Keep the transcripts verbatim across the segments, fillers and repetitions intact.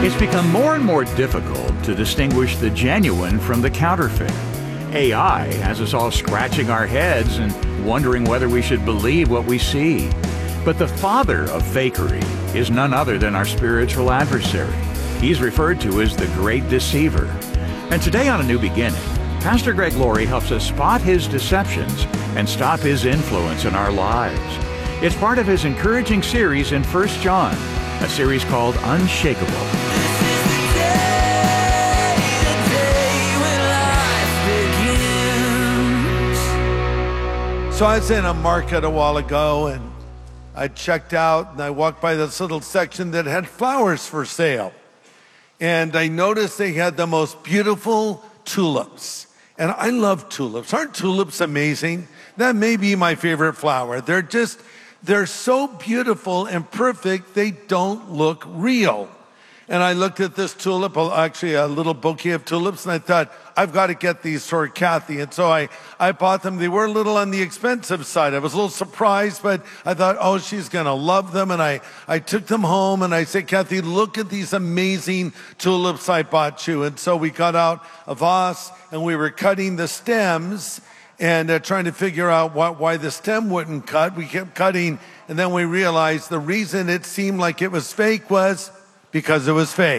It's become more and more difficult to distinguish the genuine from the counterfeit. A I has us all scratching our heads and wondering whether we should believe what we see. But the father of fakery is none other than our spiritual adversary. He's referred to as the great deceiver. And today on A New Beginning, Pastor Greg Laurie helps us spot his deceptions and stop his influence in our lives. It's part of his encouraging series in First John, a series called Unshakable. So I was in a market a while ago, and I checked out, and I walked by this little section that had flowers for sale. And I noticed they had the most beautiful tulips. And I love tulips. Aren't tulips amazing? That may be my favorite flower. They're just, they're so beautiful and perfect, they don't look real. And I looked at this tulip, actually a little bouquet of tulips, and I thought, I've got to get these for Kathy. And so I, I bought them. They were a little on the expensive side. I was a little surprised, but I thought, oh, she's going to love them. And I, I took them home, and I said, Kathy, look at these amazing tulips I bought you. And so we got out a vase, and we were cutting the stems and uh, trying to figure out what, why the stem wouldn't cut. We kept cutting, and then we realized the reason it seemed like it was fake was because it was fake.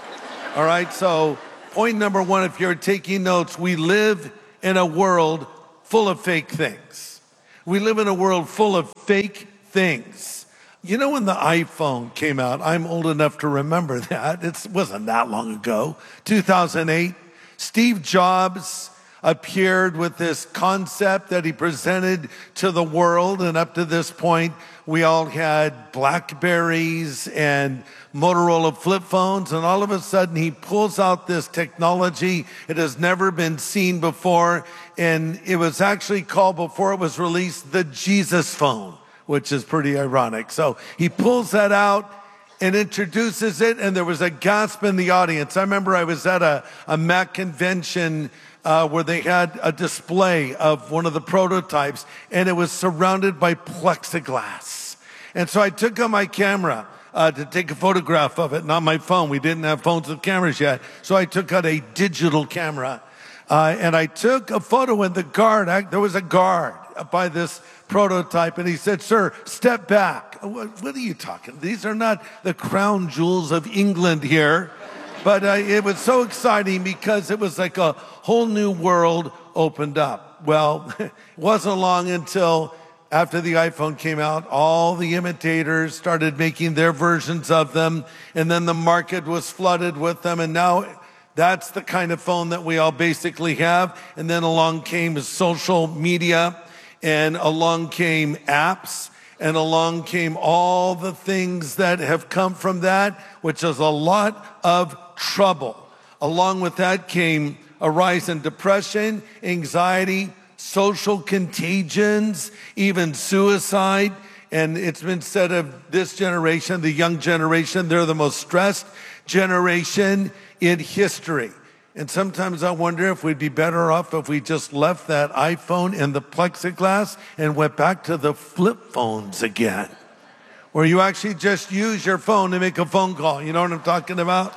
All right, so point number one, if you're taking notes, we live in a world full of fake things. We live in a world full of fake things. You know, when the iPhone came out, I'm old enough to remember that. It wasn't that long ago, two thousand eight. Steve Jobs appeared with this concept that he presented to the world, and up to this point, we all had Blackberries and Motorola flip phones, and all of a sudden he pulls out this technology. It has never been seen before, and it was actually called, before it was released, the Jesus phone, which is pretty ironic. So he pulls that out and introduces it, and there was a gasp in the audience. I remember I was at a, a Mac convention uh, where they had a display of one of the prototypes, and it was surrounded by plexiglass. And so I took out my camera Uh, to take a photograph of it, not my phone. We didn't have phones with cameras yet. So I took out a digital camera, uh, and I took a photo, and the guard, I, there was a guard by this prototype, and he said, sir, step back. What, what are you talking? These are not the crown jewels of England here. But uh, it was so exciting because it was like a whole new world opened up. Well, it wasn't long until after the iPhone came out, all the imitators started making their versions of them, and then the market was flooded with them, and now that's the kind of phone that we all basically have. And then along came social media, and along came apps, and along came all the things that have come from that, which is a lot of trouble. Along with that came a rise in depression, anxiety, social contagions, even suicide. And it's been said of this generation, the young generation, they're the most stressed generation in history. And sometimes I wonder if we'd be better off if we just left that iPhone in the plexiglass and went back to the flip phones again, where you actually just use your phone to make a phone call. You know what I'm talking about?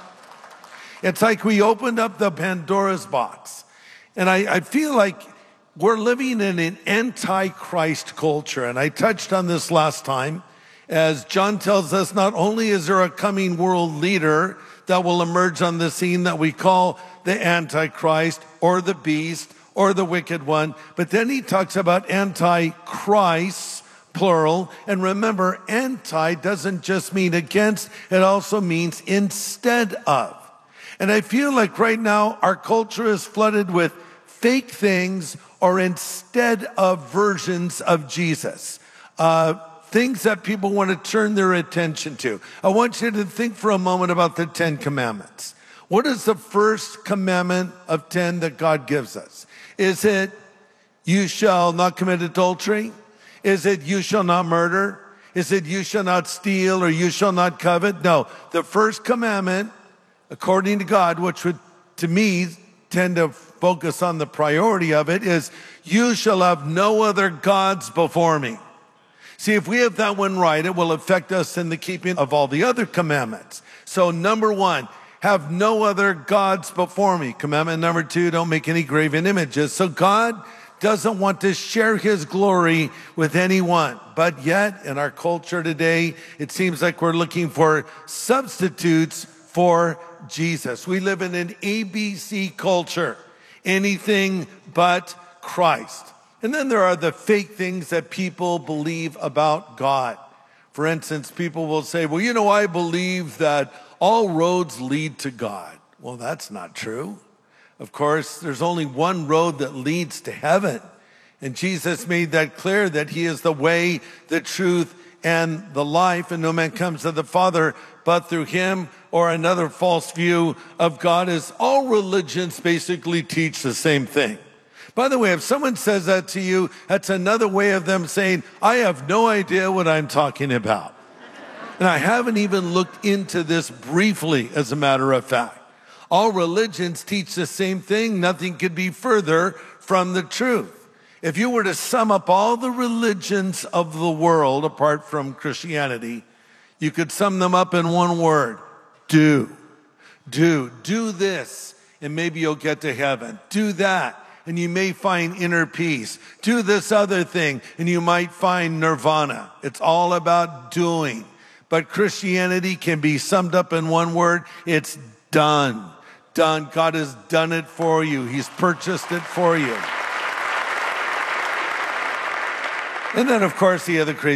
It's like we opened up the Pandora's box. And I, I feel like we're living in an anti-Christ culture, and I touched on this last time. As John tells us, not only is there a coming world leader that will emerge on the scene that we call the Antichrist or the beast or the wicked one, but then he talks about anti-Christ, plural. And remember, anti doesn't just mean against, it also means instead of. And I feel like right now our culture is flooded with fake things or instead of versions of Jesus. Uh, things that people want to turn their attention to. I want you to think for a moment about the Ten Commandments. What is the first commandment of ten that God gives us? Is it, you shall not commit adultery? Is it, you shall not murder? Is it, you shall not steal, or you shall not covet? No, the first commandment, according to God, which would, to me, tend to focus on the priority of it, is you shall have no other gods before me. See, if we have that one right, it will affect us in the keeping of all the other commandments. So number one, have no other gods before me. Commandment number two, don't make any graven images. So God doesn't want to share his glory with anyone. But yet, in our culture today, it seems like we're looking for substitutes for Jesus. We live in an A B C culture, anything but Christ. And then there are the fake things that people believe about God. For instance, people will say, well, you know, I believe that all roads lead to God. Well, that's not true. Of course, there's only one road that leads to heaven. And Jesus made that clear, that he is the way, the truth, and the life. And no man comes to the Father but through him. Or another false view of God is all religions basically teach the same thing. By the way, if someone says that to you, that's another way of them saying, I have no idea what I'm talking about. And I haven't even looked into this briefly, as a matter of fact. All religions teach the same thing. Nothing could be further from the truth. If you were to sum up all the religions of the world, apart from Christianity, you could sum them up in one word: do. Do. Do this, and maybe you'll get to heaven. Do that, and you may find inner peace. Do this other thing, and you might find nirvana. It's all about doing. But Christianity can be summed up in one word: it's done. Done. God has done it for you. He's purchased it for you. And then, of course, the other crazy